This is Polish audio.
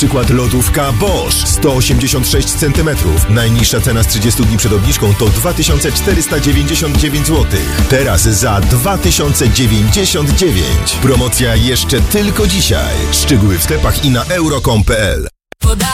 przykład lodówka Bosch 186 cm. Najniższa cena z 30 dni przed obniżką to 2499 zł. Teraz za 2099. Promocja jeszcze tylko dzisiaj. Szczegóły w sklepach i na euro.com.pl.